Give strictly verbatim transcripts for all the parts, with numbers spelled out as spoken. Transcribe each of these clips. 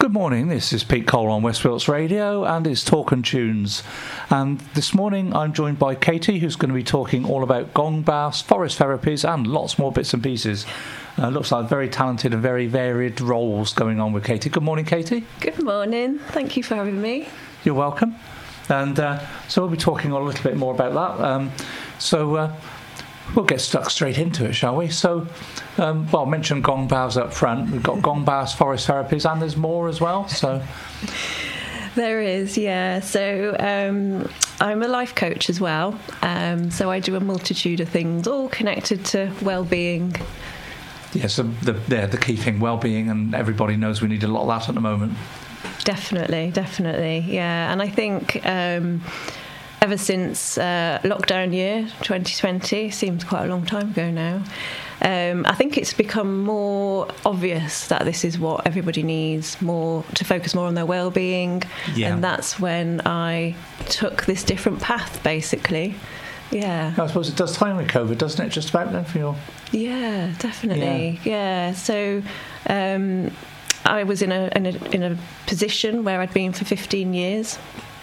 Good morning, this is Pete Cole on West Wilts Radio and it's Talk and Tunes. And this morning I'm joined by Katie, who's going to be talking all about gong baths, forest therapies and lots more bits and pieces. Uh, looks like very talented and very varied roles going on with Katie. Good morning, Katie. Good morning, thank you for having me. You're welcome. And uh, so we'll be talking a little bit more about that. Um, so uh, we'll get stuck straight into it, shall we? So, um, well, I mentioned gong baths up front. We've got gong baths, forest therapies, and there's more as well. So there is, yeah. So um, I'm a life coach as well. Um, so I do a multitude of things, all connected to well-being. Yes, yeah, so the the, the key thing, well-being, and everybody knows we need a lot of that at the moment. Definitely, definitely, yeah. And I think um, ever since uh, lockdown year twenty twenty, seems quite a long time ago now, um, I think it's become more obvious that this is what everybody needs, more to focus more on their well-being. Yeah. And that's when I took this different path, basically. Yeah. I suppose it does time with COVID, doesn't it? Just about then for your... Yeah, definitely. Yeah. yeah. So um, I was in a, in a in a position where I'd been for fifteen years.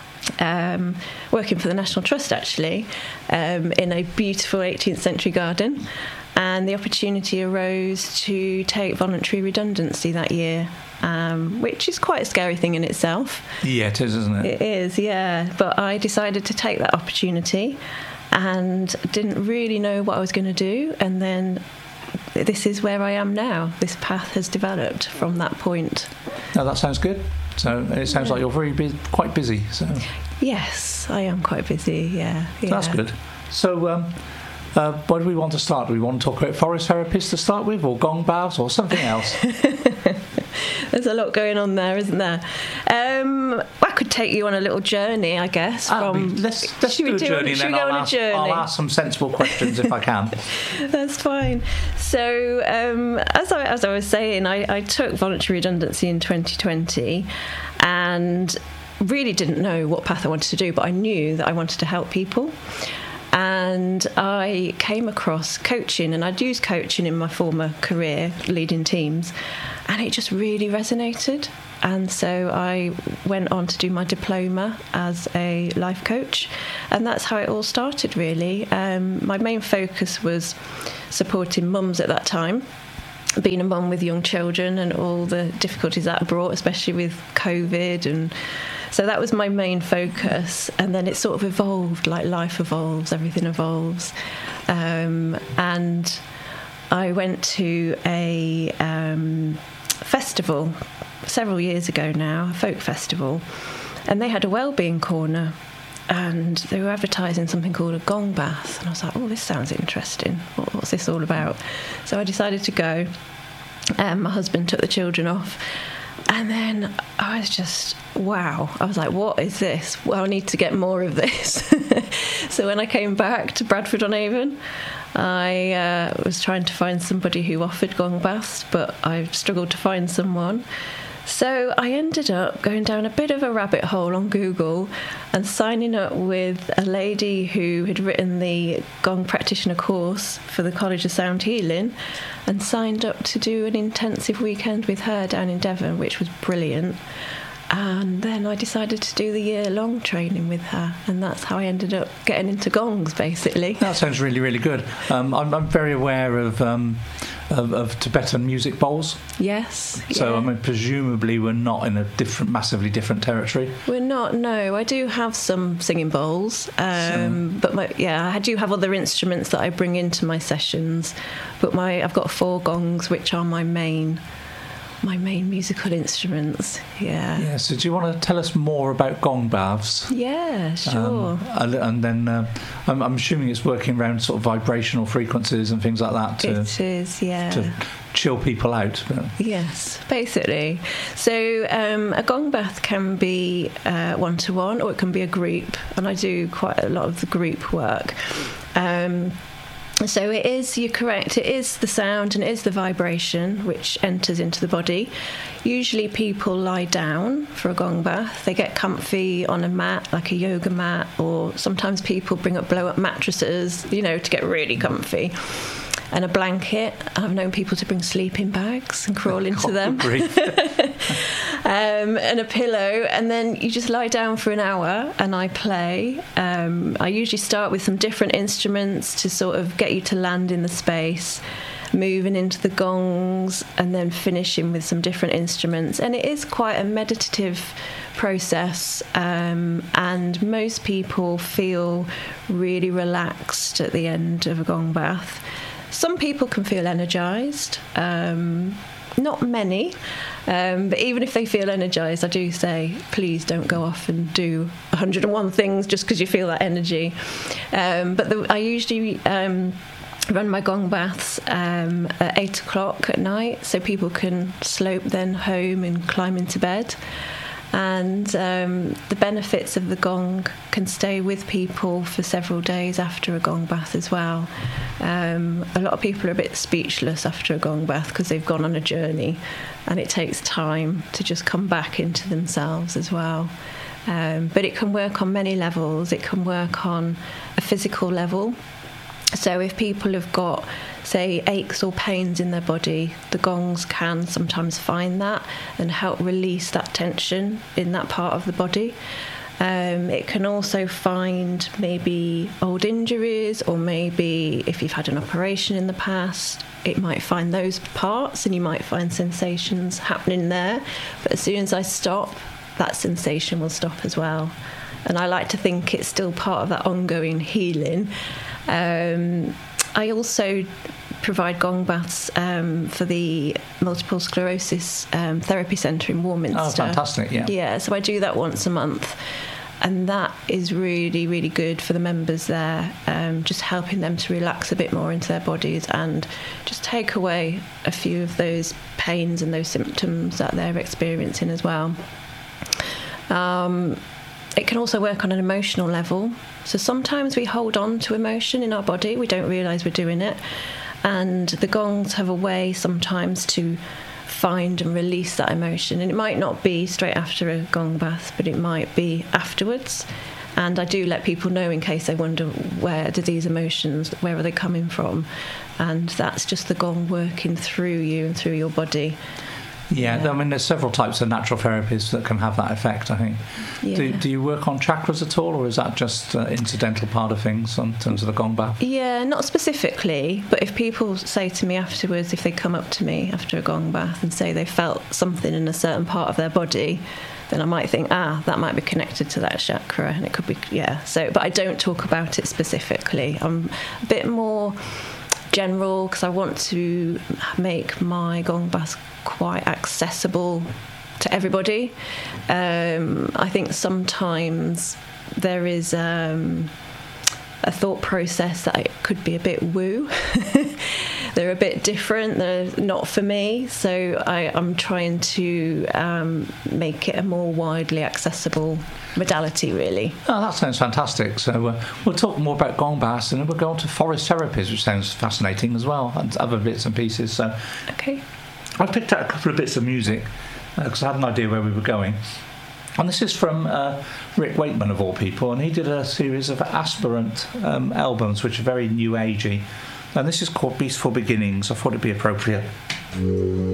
Um, working for the National Trust, actually, um, in a beautiful eighteenth century garden, and the opportunity arose to take voluntary redundancy that year, um, which is quite a scary thing in itself. Yeah, it is, isn't it? It is, yeah. But I decided to take that opportunity and didn't really know what I was going to do, and then this is where I am now. This path has developed from that point. No, that sounds good. So it sounds yeah. like you're very bu- quite busy. So yes, I am quite busy. Yeah, yeah. That's good. So, um, uh, where do we want to start? Do we want to talk about forest therapies to start with, or gong baths, or something else? There's a lot going on there, isn't there? Um, I could take you on a little journey, I guess. From, be, let's let's do a do, journey, and then I'll ask, I'll ask some sensible questions if I can. That's fine. So, um, as I as I was saying, I, I took voluntary redundancy in twenty twenty, and really didn't know what path I wanted to do, but I knew that I wanted to help people. And I came across coaching, and I'd used coaching in my former career, leading teams, and it just really resonated. And so I went on to do my diploma as a life coach, and that's how it all started, really. Um, my main focus was supporting mums at that time, being a mum with young children and all the difficulties that brought, especially with COVID, and so that was my main focus. And then it sort of evolved, like life evolves, everything evolves. Um, and I went to a um, festival several years ago now, a folk festival, and they had a wellbeing corner, and they were advertising something called a gong bath, and I was like, oh, this sounds interesting. What, what's this all about? So I decided to go, and my husband took the children off. And then I was just, wow. I was like, what is this? Well, I need to get more of this. So when I came back to Bradford-on-Avon, I uh, was trying to find somebody who offered gong baths, but I struggled to find someone. So I ended up going down a bit of a rabbit hole on Google and signing up with a lady who had written the Gong Practitioner course for the College of Sound Healing, and signed up to do an intensive weekend with her down in Devon, which was brilliant. And then I decided to do the year-long training with her, and that's how I ended up getting into gongs, basically. That sounds really, really good. Um, I'm, I'm very aware of, um, of of Tibetan music bowls. Yes. So, yeah. I mean, presumably we're not in a different, massively different territory. We're not, no. I do have some singing bowls, um, so. but my, yeah, I do have other instruments that I bring into my sessions. But my I've got four gongs, which are my main... my main musical instruments. Yeah. Yeah. So, do you want to tell us more about gong baths? Yeah, sure. Um, and then uh, I'm, I'm assuming it's working around sort of vibrational frequencies and things like that. To, it is, yeah. To chill people out. But. Yes, basically. So um, a gong bath can be uh, one-to-one, or it can be a group, and I do quite a lot of the group work. Um, So it is, you're correct, it is the sound and it is the vibration which enters into the body. Usually people lie down for a gong bath. They get comfy on a mat, like a yoga mat, or sometimes people bring up blow-up mattresses, you know, to get really comfy. And a blanket. I've known people to bring sleeping bags and crawl into them. um, um, and a pillow, and then you just lie down for an hour and I play. Um, I usually start with some different instruments to sort of get you to land in the space, moving into the gongs, and then finishing with some different instruments. And it is quite a meditative process, um, and most people feel really relaxed at the end of a gong bath. Some people can feel energised, um, not many, um, but even if they feel energised, I do say, please don't go off and do one hundred and one things just because you feel that energy. Um, but the, I usually um, run my gong baths um, at eight o'clock at night, so people can slope then home and climb into bed. And um, the benefits of the gong can stay with people for several days after a gong bath as well. Um, a lot of people are a bit speechless after a gong bath because they've gone on a journey, and it takes time to just come back into themselves as well. Um, but it can work on many levels. It can work on a physical level. So if people have got, say, aches or pains in their body, the gongs can sometimes find that and help release that tension in that part of the body. Um, it can also find maybe old injuries, or maybe if you've had an operation in the past, it might find those parts and you might find sensations happening there. But as soon as I stop, that sensation will stop as well. And I like to think it's still part of that ongoing healing. Um, I also provide gong baths um, for the Multiple Sclerosis um, Therapy Centre in Warminster. Oh, fantastic, yeah. Yeah, so I do that once a month. And that is really, really good for the members there, um, just helping them to relax a bit more into their bodies and just take away a few of those pains and those symptoms that they're experiencing as well. Um, it can also work on an emotional level. So sometimes we hold on to emotion in our body, we don't realise we're doing it. And the gongs have a way sometimes to find and release that emotion. And it might not be straight after a gong bath, but it might be afterwards. And I do let people know in case they wonder, where do these emotions, where are they coming from? And that's just the gong working through you and through your body. Yeah, yeah, I mean, there's several types of natural therapies that can have that effect, I think. Yeah. Do, do you work on chakras at all, or is that just an incidental part of things in terms of the gong bath? Yeah, not specifically, but if people say to me afterwards, if they come up to me after a gong bath and say they felt something in a certain part of their body, then I might think, ah, that might be connected to that chakra, and it could be, yeah. So, but I don't talk about it specifically. I'm a bit more general because I want to make my gong baths quite accessible to everybody. Um, I think sometimes there is um, a thought process that it could be a bit woo. They're a bit different. They're not for me. So I, I'm trying to um, make it a more widely accessible modality, really. Oh, that sounds fantastic. So uh, we'll talk more about gong baths, and then we'll go on to forest therapies, which sounds fascinating as well, and other bits and pieces. So okay. I picked out a couple of bits of music because uh, I had an idea where we were going. And this is from uh, Rick Wakeman, of all people, and he did a series of aspirant um, albums, which are very new agey. And this is called Peaceful Beginnings. I thought it'd be appropriate.